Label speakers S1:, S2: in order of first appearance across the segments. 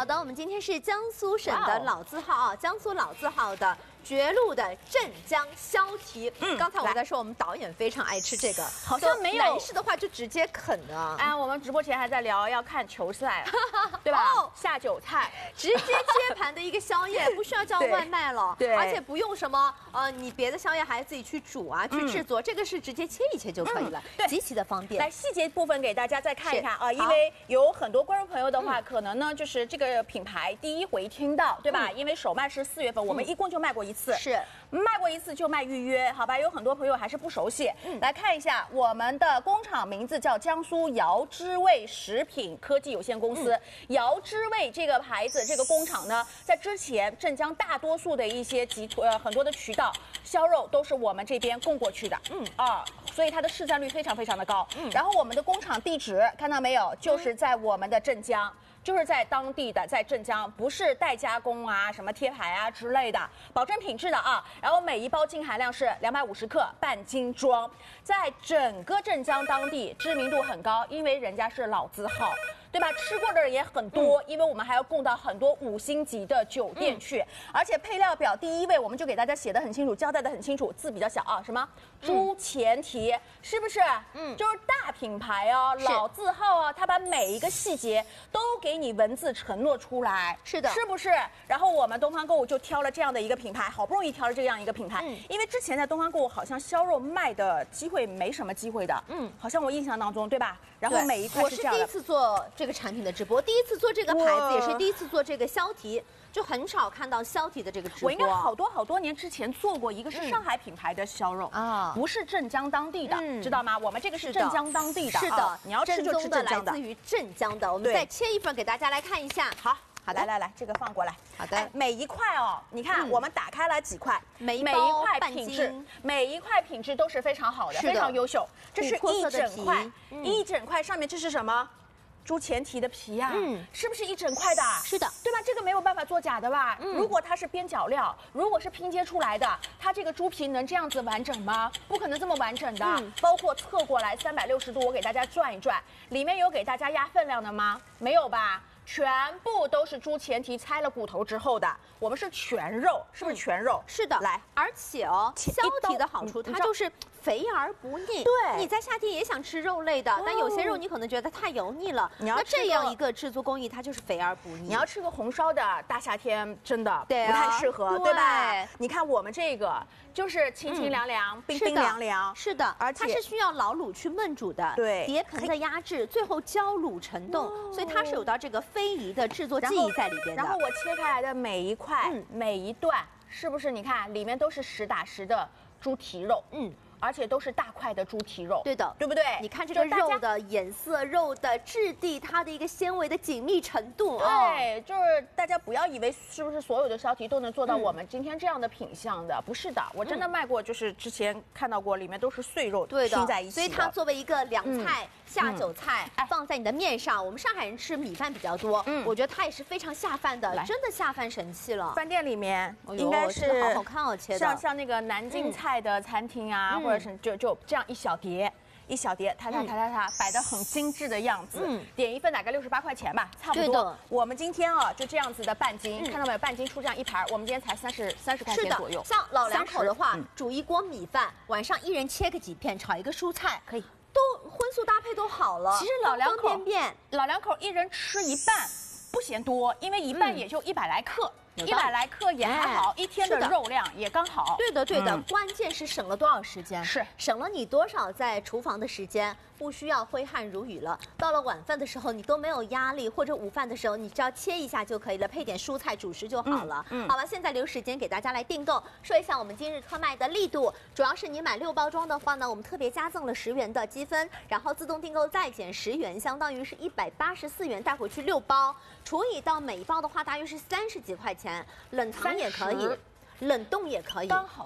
S1: 好的，我们今天是江苏省的老字号啊，江苏老字号的绝路的镇江肖蹄。刚才我在说，我们导演非常爱吃这个，
S2: 好像没有
S1: 男士的话就直接啃啊。
S2: 哎，我们直播前还在聊要看球赛，对吧？下酒菜，
S1: 直接接盘的一个宵夜，不需要叫外卖了，
S2: 对，
S1: 而且不用什么你别的宵夜还自己去煮啊，去制作，这个是直接切一切就可以了，极其的方便。
S2: 来细节部分给大家再看一看啊，因为有很多观众朋友的话，可能呢就是这个品牌第一回听到，对吧？因为首卖是4月份，我们一共就卖过一次，
S1: 是
S2: 卖过一次就卖预约，好吧？有很多朋友还是不熟悉，来看一下我们的工厂名字叫江苏瑶之味食品科技有限公司。瑶之味这个牌子，这个工厂呢，在之前镇江大多数的一些很多的渠道销肉都是我们这边供过去的，所以它的市占率非常非常的高。然后我们的工厂地址看到没有，就是在我们的镇江。就是在当地的，在镇江，不是代加工啊，什么贴牌啊之类的，保证品质的啊。然后每一包净含量是250克，半斤装，在整个镇江当地知名度很高，因为人家是老字号，对吧？吃过的人也很多，因为我们还要供到很多5星级的酒店去，而且配料表第一位我们就给大家写得很清楚，交代得很清楚，字比较小啊，什么猪前蹄，是不是？就是大品牌哦，老字号啊，它把每一个细节都给你文字承诺出来，
S1: 是的，
S2: 是不是？然后我们东方购物就挑了这样的一个品牌，好不容易挑了这样一个品牌，因为之前在东方购物好像销肉卖的机会没什么机会的，好像我印象当中，对吧？然后每一块是这样的。
S1: 我是第一次做这个产品的直播，第一次做这个牌子，也是第一次做这个肖蹄，就很少看到肖蹄的这个直播。
S2: 我应该好多年之前做过一个是上海品牌的烧肉啊，不是镇江当地的，知道吗？我们这个是镇江当地的，
S1: 是的，
S2: 你要吃就吃镇江的，
S1: 来自于镇江的。我们再切一份给大家来看一下。
S2: 好的，来，这个放过来。
S1: 好的，
S2: 每一块哦，你看我们打开了几块，每一块品质，每一块品质都是非常好的，非常优秀。这是一整块，一整块上面这是什么？猪前蹄的皮呀，是不是一整块的？
S1: 是的，
S2: 对吧？这个没有办法做假的吧？如果它是边角料，如果是拼接出来的，它这个猪皮能这样子完整吗？不可能这么完整的。包括侧过来360度，我给大家转一转，里面有给大家压分量的吗？没有吧？全部都是猪前蹄拆了骨头之后的，我们是全肉，是不是全肉？
S1: 是的，来，而且肖蹄的好处，它就是肥而不腻。对，你在夏天也想吃肉类的，但有些肉你可能觉得太油腻了。那这样一个制作工艺，它就是肥而不腻。
S2: 你要吃个红烧的，大夏天真的不太适合，对吧？你看我们这个就是清清凉凉、冰冰凉凉，
S1: 是的，而且它是需要老卤去焖煮的，
S2: 对，
S1: 碟盆的压制，最后焦卤成冻，所以它是有到这个非遗的制作技艺在里边的。
S2: 然后我切开来的每一块、每一段，是不是你看里面都是实打实的猪蹄肉？而且都是大块的猪蹄肉，
S1: 对的，
S2: 对不对？
S1: 你看这个肉的颜色、肉的质地，它的一个纤维的紧密程度
S2: 对，就是大家不要以为是不是所有的肖蹄都能做到我们今天这样的品相的，不是的，我真的卖过，就是之前看到过，里面都是碎肉拼在一起的，
S1: 所以它作为一个凉菜、下酒菜，放在你的面上，我们上海人吃米饭比较多，我觉得它也是非常下饭的，真的下饭神器了。
S2: 饭店里面应该是
S1: 好好看哦，切的
S2: 像那个南京菜的餐厅啊，或者是就这样一小碟，踏摆得很精致的样子。点一份大概68块钱吧，差不多。我们今天就这样子的半斤，看到没有？半斤出这样一盘，我们今天才30块钱左右。
S1: 像老两口的话，煮一锅米饭，晚上一人切个几片，炒一个蔬菜，
S2: 可以，
S1: 都荤素搭配都好了。
S2: 其实老两口一人吃一半不嫌多，因为一半也就100来克。100来克也还好，一天的肉量也刚好。
S1: 对的，关键是省了多少时间？
S2: 是
S1: 省了你多少在厨房的时间，不需要挥汗如雨了。到了晚饭的时候，你都没有压力，或者午饭的时候，你只要切一下就可以了，配点蔬菜主食就好了。好了，现在留时间给大家来订购，说一下我们今日特卖的力度，主要是你买6包装的话呢，我们特别加赠了10元的积分，然后自动订购再减10元，相当于是184元，带回去6包，除以到每一包的话，大约是30几块钱。冷藏也可以，冷冻也可以，
S2: 刚好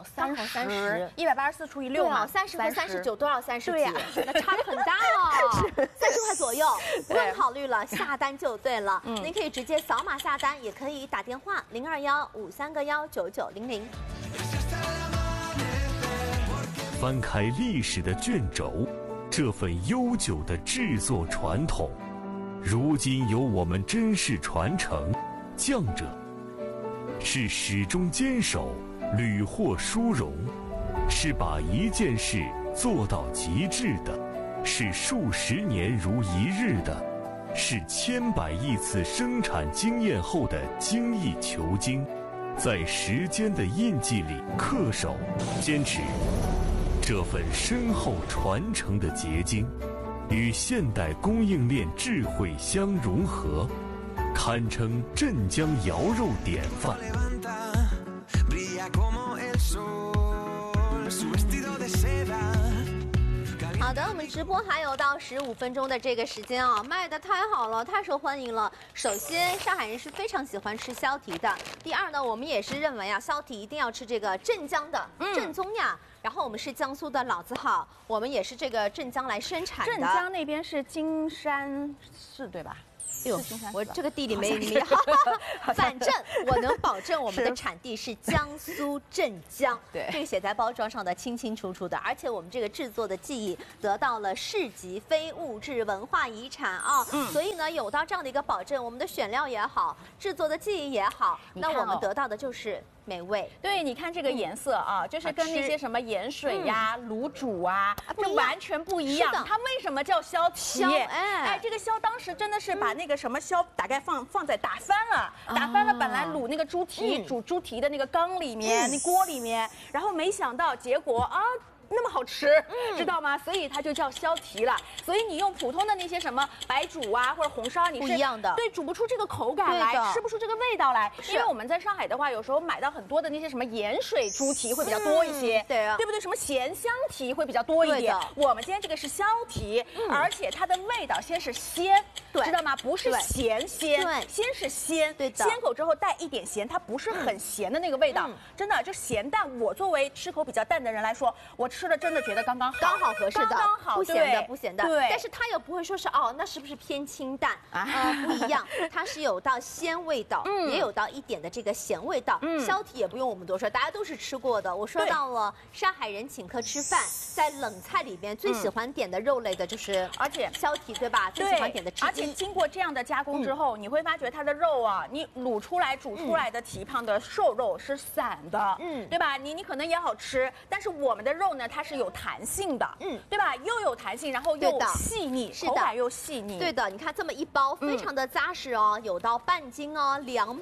S2: 30，184除以6嘛
S1: ，30和39都要30几，那差很大了，30块左右，不用考虑了，下单就对了。您可以直接扫码下单，也可以打电话021-531-9900。
S3: 翻开历史的卷轴，这份悠久的制作传统，如今由我们珍视传承。 匠者，是始终坚守、屡获殊荣，是把一件事做到极致的，是数十年如一日的，是千百亿次生产经验后的精益求精，在时间的印记里恪守、坚持这份深厚传承的结晶，与现代供应链智慧相融合，堪称镇江窑肉典范。
S1: 好的，我们直播还有到15分钟的这个时间啊，卖的太好了，太受欢迎了。首先，上海人是非常喜欢吃肖蹄的。第二呢，我们也是认为啊，肖蹄一定要吃这个镇江的正宗呀。然后我们是江苏的老字号，我们也是这个镇江来生产的。
S2: 镇江那边是金山市对吧？
S1: 哎呦，我这个地理没，反正我能保证我们的产地是江苏镇江，
S2: 对，
S1: 这个写在包装上的清清楚楚的，而且我们这个制作的技艺得到了市级非物质文化遗产啊，所以呢有到这样的一个保证，我们的选料也好，制作的技艺也好，那我们得到的就是美味。
S2: 对，你看这个颜色啊，就是跟那些什么盐水呀、卤煮啊，这完全不一样。它为什么叫肖蹄？哎，这个肖当时真的是把那个什么肖大概放在打翻了，本来卤那个猪蹄煮猪蹄的那个缸里面、那锅里面，然后没想到结果啊。那么好吃，知道吗？所以它就叫肖蹄了。所以你用普通的那些什么白煮啊或者红烧，你是
S1: 不一样的，
S2: 对，煮不出这个口感来，吃不出这个味道来。因为我们在上海的话，有时候买到很多的那些什么盐水猪蹄会比较多一些，
S1: 对啊，
S2: 对不对？什么咸香蹄会比较多一点。我们今天这个是肖蹄，而且它的味道先是鲜，
S1: 对，
S2: 知道吗？不是咸鲜，
S1: 对，
S2: 先是鲜，
S1: 对的，
S2: 鲜口之后带一点咸，它不是很咸的那个味道，真的就咸淡。我作为吃口比较淡的人来说，我吃的真的觉得刚好合适的，刚好
S1: 不咸的不咸的，
S2: 对。
S1: 但是它又不会说是哦，那是不是偏清淡？不一样，它是有到鲜味道，也有到一点的这个咸味道。肖蹄也不用我们多说，大家都是吃过的。我说到了上海人请客吃饭，在冷菜里边最喜欢点的肉类的就是，而且肖蹄对吧？最喜欢点的之一。
S2: 而且经过这样的加工之后，你会发觉它的肉啊，你卤出来煮出来的蹄膀的瘦肉是散的，对吧？你可能也好吃，但是我们的肉呢，它是有弹性的，对吧？又有弹性，然后又细腻，口感又细腻。
S1: 对的，你看这么一包，非常的扎实哦，有到半斤哦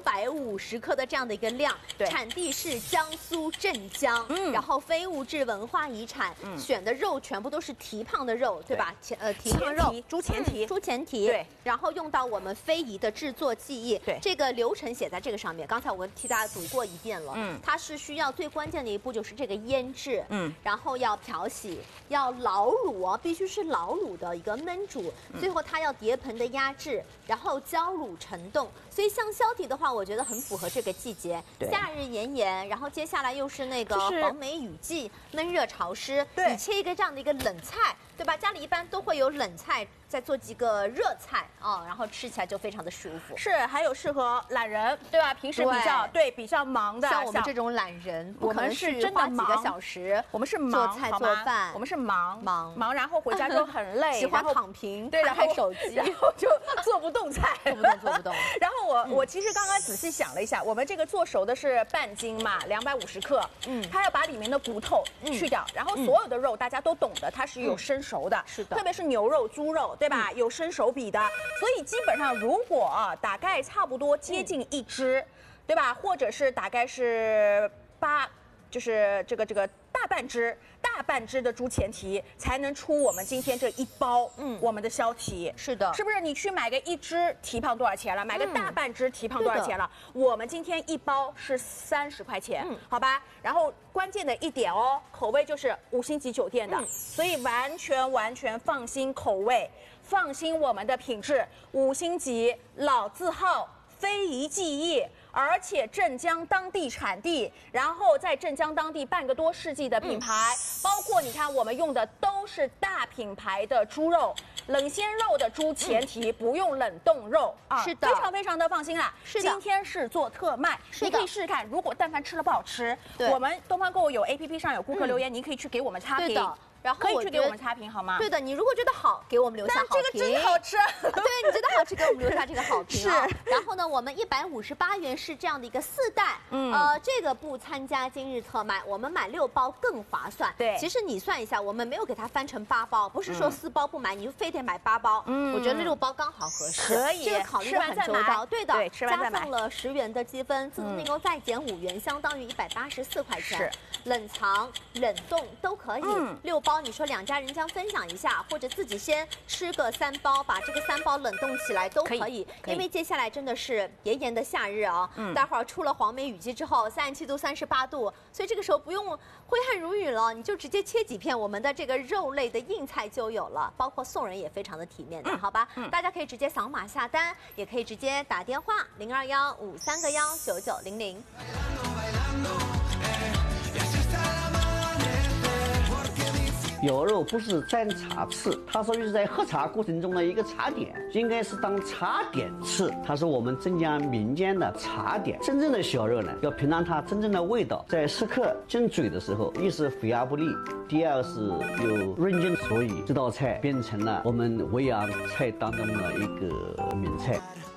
S1: ，250克的这样的一个量。对，产地是江苏镇江，然后非物质文化遗产，选的肉全部都是蹄膀的肉，对吧？蹄膀肉，
S2: 猪前蹄，
S1: 对，然后用到我们非遗的制作技艺，对，这个流程写在这个上面。刚才我替大家读过一遍了，它是需要最关键的一步就是这个腌制，然后要漂洗，要老卤哦，必须是老卤的一个焖煮，最后它要碟盆的压制，然后焦卤成冻。所以像肖蹄的话，我觉得很符合这个季节，夏日炎炎，然后接下来又是那个黄梅雨季，闷热潮湿，你切一个这样的一个冷菜，对吧？家里一般都会有冷菜，再做几个热菜啊，然后吃起来就非常的舒服。
S2: 是，还有适合懒人，对吧？平时比较忙的，
S1: 像我们这种懒人，我们是真的花几个小时，
S2: 我们是忙
S1: 做菜做饭，
S2: 我们是忙，然后回家就很累，
S1: 喜欢躺平，
S2: 对，
S1: 看手机，
S2: 然后就做不动菜，
S1: 做不动。
S2: 然后我其实刚刚仔细想了一下，我们这个做熟的是半斤嘛，250克，它要把里面的骨头去掉，然后所有的肉大家都懂的，它是有生熟的，
S1: 是的，
S2: 特别是牛肉、猪肉，对吧？有生熟比的，所以基本上如果大概差不多接近1只，对吧？或者是大概是就是这个大半只的猪前蹄才能出我们今天这一包，我们的肖蹄。
S1: 是的，
S2: 是不是？你去买个1只蹄膀多少钱了？买个大半只蹄膀多少钱了？我们今天一包是30块钱，好吧？然后关键的一点哦，口味就是5星级酒店的，所以完全放心口味，放心我们的品质，5星级老字号非遗技艺。而且镇江当地产地，然后在镇江当地半个多世纪的品牌，包括你看我们用的都是大品牌的猪肉，冷鲜肉的猪前蹄，不用冷冻肉啊，
S1: 是的，
S2: 非常的放心啦。是的，今天是做特卖，你可以试试看。如果但凡吃了不好吃，我们东方购物有 APP 上有顾客留言，您可以去给我们差评。
S1: 然后
S2: 可以去给我们差评好吗？
S1: 对的，你如果觉得好，给我们留下好评。
S2: 这个真好吃。
S1: 对，你觉得好吃，给我们留下这个好评啊。然后呢，我们158元是这样的一个4袋，这个不参加今日特卖，我们买6包更划算。
S2: 对，
S1: 其实你算一下，我们没有给它翻成8包，不是说4包不买，你就非得买8包。我觉得6包刚好合适。
S2: 可以，
S1: 这个考虑得很周到。对的，
S2: 对，吃完再买。
S1: 加送了10元的积分，自助订购再减5元，相当于184块钱。是，冷藏、冷冻都可以。6包，你说2家人将分享一下，或者自己先吃个3包，把这个3包冷冻起来都可以。因为接下来真的是炎炎的夏日啊，待会儿出了黄梅雨季之后，37度、38度，所以这个时候不用挥汗如雨了，你就直接切几片我们的这个肉类的硬菜就有了，包括送人也非常的体面的，好吧？大家可以直接扫码下单，也可以直接打电话021-531-9900。
S4: 肴肉不是蘸茶吃，它属于是在喝茶过程中的一个茶点，应该是当茶点吃。它是我们镇江民间的茶点。真正的小肉呢，要品尝它真正的味道，在食客进嘴的时候，一是肥而不腻，第二是有润劲，所以这道菜变成了我们维扬菜当中的一个名菜。